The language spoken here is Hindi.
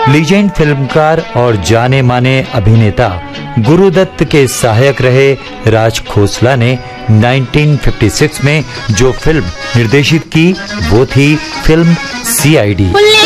लीजेंड फिल्मकार और जाने माने अभिनेता गुरुदत्त के सहायक रहे राज खोसला ने 1956 में जो फिल्म निर्देशित की वो थी फिल्म CID।